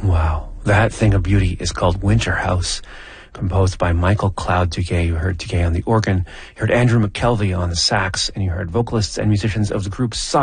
Wow. That Thing of Beauty is called Winter House, composed by Michael Cloud Duguay. You heard Duguay on the organ, you heard Andrew McKelvey on the sax, and you heard vocalists and musicians of the group